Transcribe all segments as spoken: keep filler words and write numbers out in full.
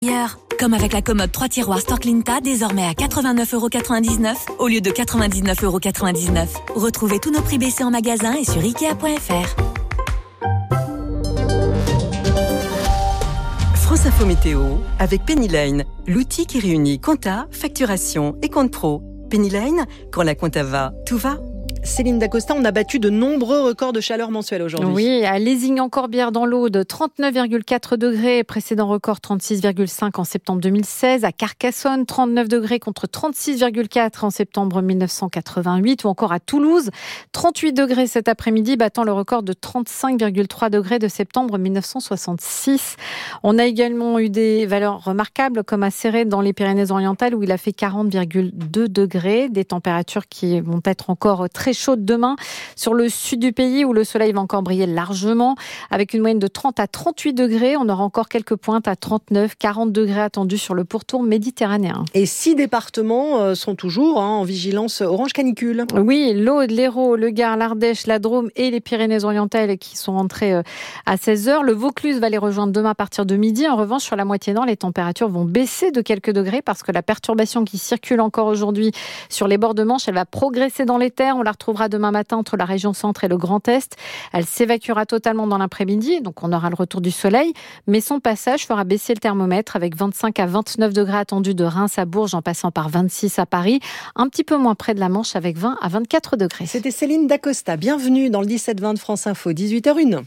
meilleur. Comme avec la commode trois tiroirs Storklinta, désormais à quatre-vingt-neuf euros quatre-vingt-dix-neuf au lieu de quatre-vingt-dix-neuf euros quatre-vingt-dix-neuf. Retrouvez tous nos prix baissés en magasin et sur ikea point f r. France Info Météo avec Pennyline, l'outil qui réunit compta, facturation et compte pro. Pennyline, quand la compta va, tout va. Céline Dacosta, on a battu de nombreux records de chaleur mensuelle aujourd'hui. Oui, à Lézignan-Corbière dans l'Aude, trente-neuf virgule quatre degrés, précédent record trente-six virgule cinq en septembre deux mille seize. À Carcassonne, trente-neuf degrés contre trente-six virgule quatre en septembre mille neuf cent quatre-vingt-huit. Ou encore à Toulouse, trente-huit degrés cet après-midi, battant le record de trente-cinq virgule trois degrés de septembre mille neuf cent soixante-six. On a également eu des valeurs remarquables comme à Céret dans les Pyrénées-Orientales où il a fait quarante virgule deux degrés. Des températures qui vont être encore très chaude demain sur le sud du pays où le soleil va encore briller largement avec une moyenne de trente à trente-huit degrés. On aura encore quelques pointes à trente-neuf, quarante degrés attendus sur le pourtour méditerranéen. Et six départements sont toujours hein, en vigilance orange canicule. Oui, l'Aude, l'Hérault, le Gard, l'Ardèche, la Drôme et les Pyrénées-Orientales qui sont entrés à seize heures. Le Vaucluse va les rejoindre demain à partir de midi. En revanche, sur la moitié nord, les températures vont baisser de quelques degrés parce que la perturbation qui circule encore aujourd'hui sur les bords de Manche, elle va progresser dans les terres. On la retrouvera demain matin entre la région centre et le Grand Est. Elle s'évacuera totalement dans l'après-midi, donc on aura le retour du soleil, mais son passage fera baisser le thermomètre avec vingt-cinq à vingt-neuf degrés attendus de Reims à Bourges en passant par vingt-six à Paris, un petit peu moins près de la Manche avec vingt à vingt-quatre degrés. C'était Céline Dacosta. Bienvenue dans le dix-sept vingt de France Info, dix-huit heures zéro un.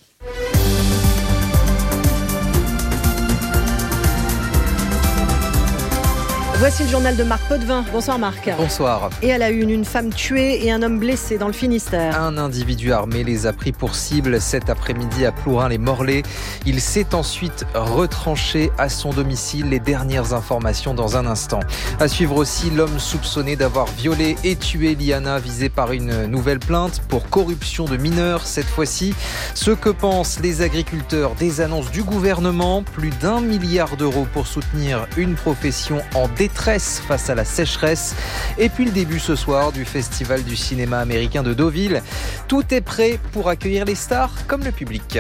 Voici le journal de Marc Potvin. Bonsoir Marc. Bonsoir. Et à la une, une femme tuée et un homme blessé dans le Finistère. Un individu armé les a pris pour cible cet après-midi à Plourin-les-Morlaix. Il s'est ensuite retranché à son domicile. Les dernières informations dans un instant. À suivre aussi l'homme soupçonné d'avoir violé et tué Liana, visé par une nouvelle plainte pour corruption de mineurs. Cette fois-ci, ce que pensent les agriculteurs des annonces du gouvernement. Plus d'un milliard d'euros pour soutenir une profession en détresse face à la sécheresse. Et puis le début ce soir du Festival du cinéma américain de Deauville. Tout est prêt pour accueillir les stars comme le public.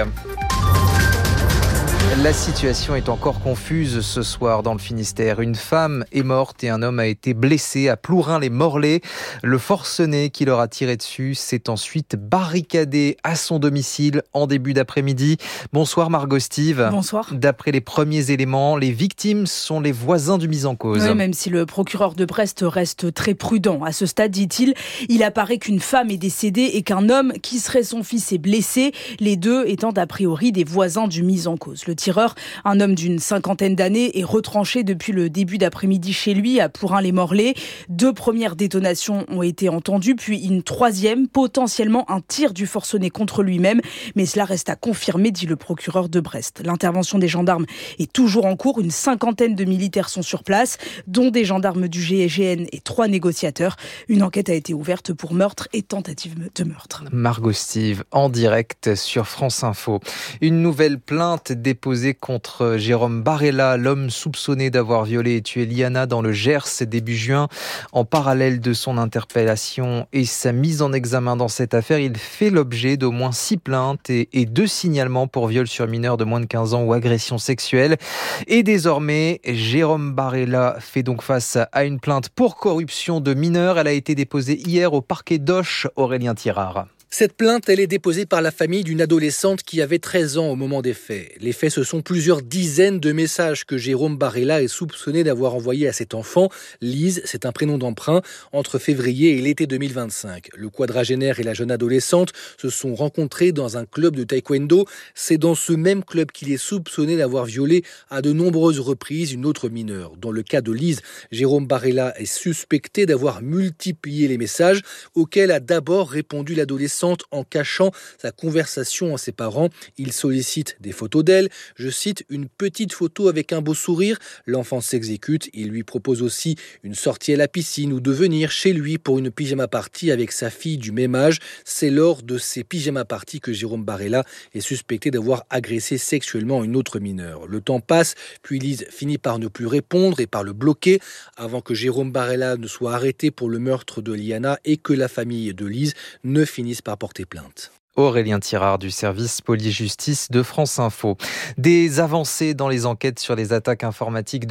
La situation est encore confuse ce soir dans le Finistère. Une femme est morte et un homme a été blessé à Plourin-les-Morlaix. Le forcené qui leur a tiré dessus s'est ensuite barricadé à son domicile en début d'après-midi. Bonsoir Margot Steve. Bonsoir. D'après les premiers éléments, les victimes sont les voisins du mis en cause. Oui, même si le procureur de Brest reste très prudent. À ce stade, dit-il, il apparaît qu'une femme est décédée et qu'un homme qui serait son fils est blessé, les deux étant a priori des voisins du mis en cause. Le tireur, un homme d'une cinquantaine d'années, est retranché depuis le début d'après-midi chez lui à Plourin-les-Morlaix. Deux premières détonations ont été entendues, puis une troisième, potentiellement un tir du forcené contre lui-même. Mais cela reste à confirmer, dit le procureur de Brest. L'intervention des gendarmes est toujours en cours. Une cinquantaine de militaires sont sur place, dont des gendarmes du G I G N et trois négociateurs. Une enquête a été ouverte pour meurtre et tentative de meurtre. Margot Steve, en direct sur France Info. Une nouvelle plainte déposée contre Jérôme Barella, l'homme soupçonné d'avoir violé et tué Liana dans le Gers début juin. En parallèle de son interpellation et sa mise en examen dans cette affaire, il fait l'objet d'au moins six plaintes et, et deux signalements pour viol sur mineur de moins de quinze ans ou agression sexuelle. Et désormais, Jérôme Barella fait donc face à une plainte pour corruption de mineurs. Elle a été déposée hier au parquet d'Auch. Aurélien Tirard. Cette plainte, elle est déposée par la famille d'une adolescente qui avait treize ans au moment des faits. Les faits, ce sont plusieurs dizaines de messages que Jérôme Barella est soupçonné d'avoir envoyés à cet enfant. Lise, c'est un prénom d'emprunt, entre février et l'été deux mille vingt-cinq. Le quadragénaire et la jeune adolescente se sont rencontrés dans un club de taekwondo. C'est dans ce même club qu'il est soupçonné d'avoir violé à de nombreuses reprises une autre mineure. Dans le cas de Lise, Jérôme Barella est suspecté d'avoir multiplié les messages auxquels a d'abord répondu l'adolescente en cachant sa conversation à ses parents. Il sollicite des photos d'elle. Je cite, une petite photo avec un beau sourire. L'enfant s'exécute. Il lui propose aussi une sortie à la piscine ou de venir chez lui pour une pyjama party avec sa fille du même âge. C'est lors de ces pyjama parties que Jérôme Barella est suspecté d'avoir agressé sexuellement une autre mineure. Le temps passe, puis Lise finit par ne plus répondre et par le bloquer avant que Jérôme Barella ne soit arrêté pour le meurtre de Liana et que la famille de Lise ne finisse par porter plainte. Aurélien Tirard du service police-justice de France Info. Des avancées dans les enquêtes sur les attaques informatiques